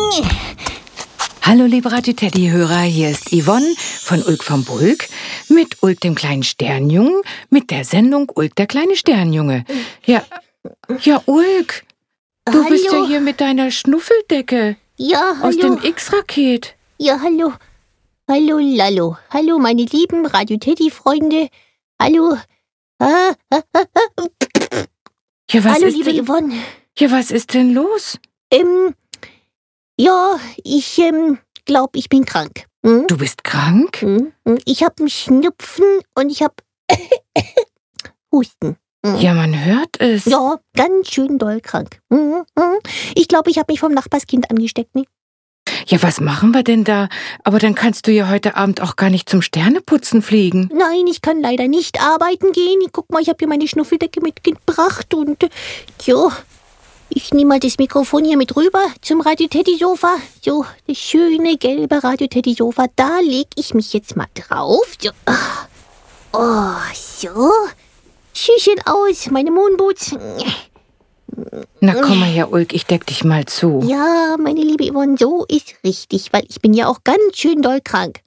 Hallo liebe Radio Teddy-Hörer, hier ist Yvonne von Ulk vom Bulk mit Ulk dem kleinen Sternjungen, mit der Sendung Ulk der kleine Sternjunge. Ja, Ulk, du bist ja hier mit deiner Schnuffeldecke. Ja, hallo. Aus dem X-Raket. Ja, hallo. Hallo, Lallo. Hallo, meine lieben Radio Teddy-Freunde. Hallo. Ja, Hallo, liebe Yvonne. Ja, was ist denn los? Ja, ich glaube, ich bin krank. Du bist krank? Ich habe einen Schnupfen und ich habe Husten. Ja, man hört es. Ja, ganz schön doll krank. Ich glaube, ich habe mich vom Nachbarskind angesteckt, ne? Ja, was machen wir denn da? Aber dann kannst du ja heute Abend auch gar nicht zum Sterneputzen fliegen. Nein, ich kann leider nicht arbeiten gehen. Guck mal, ich habe hier meine Schnuffeldecke mitgebracht und ich nehme mal das Mikrofon hier mit rüber zum Radio-Teddy-Sofa. So, das schöne gelbe Radio-Teddy-Sofa. Da lege ich mich jetzt mal drauf. So. Oh, so. Schön aus, meine Moonboots. Na komm mal her, Ulk, ich deck dich mal zu. Ja, meine liebe Yvonne, so ist richtig, weil ich bin ja auch ganz schön doll krank.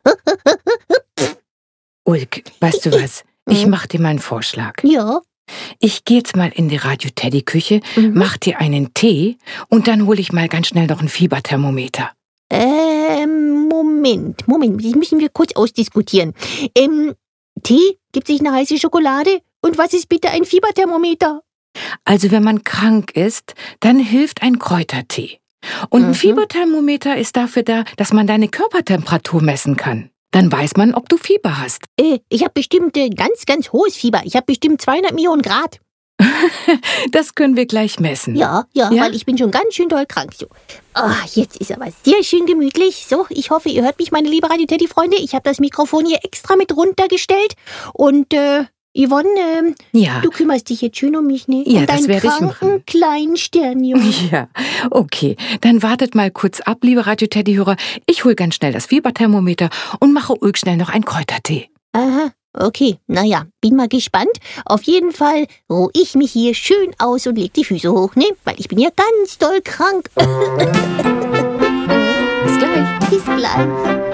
Ulk, weißt du was? Ich mach dir mal einen Vorschlag. Ja. Ich gehe jetzt mal in die Radio-Teddy-Küche, mach dir einen Tee und dann hole ich mal ganz schnell noch ein Fieberthermometer. Moment, das müssen wir kurz ausdiskutieren. Tee, gibt sich eine heiße Schokolade? Und was ist bitte ein Fieberthermometer? Also wenn man krank ist, dann hilft ein Kräutertee. Und ein Fieberthermometer ist dafür da, dass man deine Körpertemperatur messen kann. Dann weiß man, ob du Fieber hast. Ich habe bestimmt ganz, ganz hohes Fieber. Ich habe bestimmt 200 Millionen Grad. Das können wir gleich messen. Ja, weil ich bin schon ganz schön doll krank. So. Jetzt ist aber sehr schön gemütlich. So, ich hoffe, ihr hört mich, meine liebe Radio-Teddy-Freunde. Ich habe das Mikrofon hier extra mit runtergestellt. Und, Yvonne, du kümmerst dich jetzt schön um mich, ne? Ja, um das werde ich machen. Deinen kranken kleinen Sternjungen. Ja, okay. Dann wartet mal kurz ab, liebe Radio-Teddy-Hörer. Ich hole ganz schnell das Fieberthermometer und mache Ulk schnell noch einen Kräutertee. Aha, okay. Naja, bin mal gespannt. Auf jeden Fall ruhe ich mich hier schön aus und leg die Füße hoch, ne? Weil ich bin ja ganz doll krank. Bis gleich. Bis gleich.